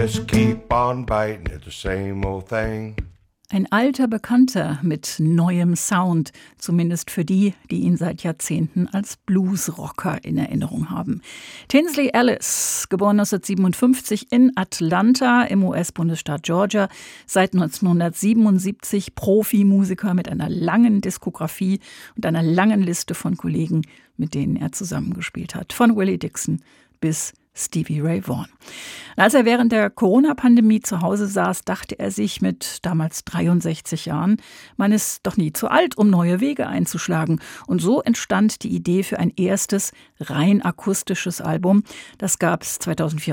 Just keep on biting at the same old thing. Ein alter Bekannter mit neuem Sound, zumindest für die, die ihn seit Jahrzehnten als Bluesrocker in Erinnerung haben. Tinsley Ellis, geboren 1957 in Atlanta im US-Bundesstaat Georgia, seit 1977 Profimusiker mit einer langen Diskografie und einer langen Liste von Kollegen, mit denen er zusammengespielt hat, von Willie Dixon bis Stevie Ray Vaughan. Als er während der Corona-Pandemie zu Hause saß, dachte er sich mit damals 63 Jahren, man ist doch nie zu alt, um neue Wege einzuschlagen. Und so entstand die Idee für ein erstes rein akustisches Album. Das gab es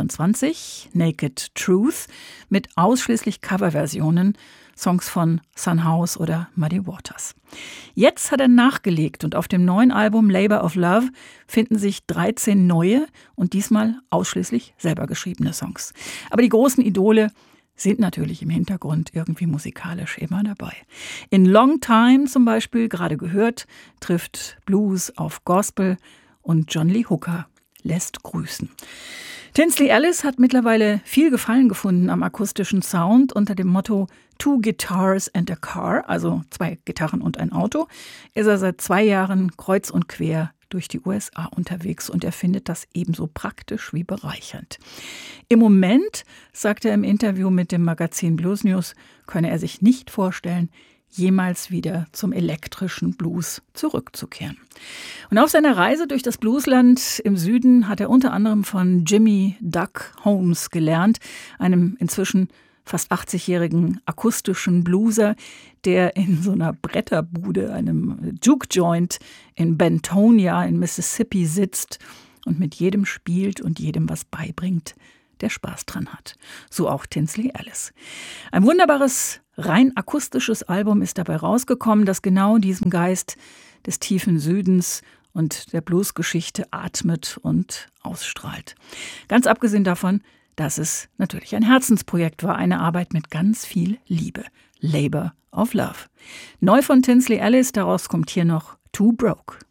2024, Naked Truth, mit ausschließlich Coverversionen, Songs von Son House oder Muddy Waters. Jetzt hat er nachgelegt und auf dem neuen Album Labour of Love finden sich 13 neue und diesmal ausschließlich selber geschriebene Songs. Aber die großen Idole sind natürlich im Hintergrund irgendwie musikalisch immer dabei. In Long Time zum Beispiel, gerade gehört, trifft Blues auf Gospel und John Lee Hooker lässt grüßen. Tinsley Ellis hat mittlerweile viel Gefallen gefunden am akustischen Sound unter dem Motto Two Guitars and a Car, also 2 Gitarren und ein Auto, ist er seit 2 Jahren kreuz und quer durch die USA unterwegs und er findet das ebenso praktisch wie bereichernd. Im Moment, sagt er im Interview mit dem Magazin Blues News, könne er sich nicht vorstellen, jemals wieder zum elektrischen Blues zurückzukehren. Und auf seiner Reise durch das Bluesland im Süden hat er unter anderem von Jimmy Duck Holmes gelernt, einem inzwischen fast 80-jährigen akustischen Blueser, der in so einer Bretterbude, einem Juke-Joint in Bentonia in Mississippi sitzt und mit jedem spielt und jedem was beibringt, der Spaß dran hat. So auch Tinsley Ellis. Ein wunderbares, rein akustisches Album ist dabei rausgekommen, das genau diesem Geist des tiefen Südens und der Bluesgeschichte atmet und ausstrahlt. Ganz abgesehen davon, dass es natürlich ein Herzensprojekt war, eine Arbeit mit ganz viel Liebe. Labour of Love. Neu von Tinsley Ellis, daraus kommt hier noch Too Broke.